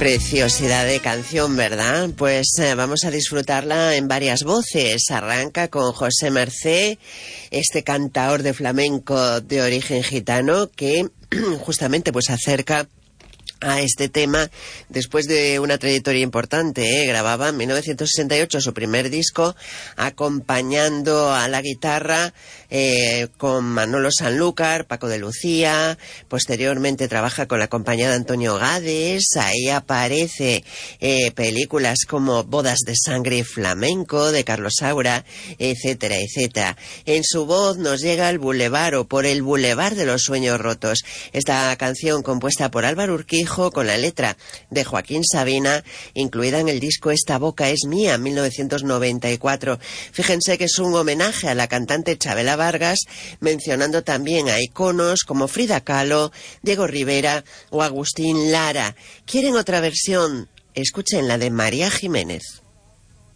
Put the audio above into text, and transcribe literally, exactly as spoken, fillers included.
Preciosidad de canción, ¿verdad? Pues eh, vamos a disfrutarla en varias voces. Arranca con José Mercé, este cantaor de flamenco de origen gitano que justamente pues acerca a este tema después de una trayectoria importante, ¿eh? Grababa en mil novecientos sesenta y ocho su primer disco acompañando a la guitarra eh, con Manolo Sanlúcar, Paco de Lucía. Posteriormente trabaja con la compañía de Antonio Gades. Ahí aparece eh, películas como Bodas de Sangre y Flamenco de Carlos Saura, etcétera, etcétera. En su voz nos llega el Boulevard o Por el Boulevard de los Sueños Rotos. Esta canción compuesta por Álvaro Urquijo con la letra de Joaquín Sabina, incluida en el disco Esta Boca es Mía, mil novecientos noventa y cuatro. Fíjense que es un homenaje a la cantante Chabela Vargas, mencionando también a iconos como Frida Kahlo, Diego Rivera o Agustín Lara. ¿Quieren otra versión? Escuchen la de María Jiménez.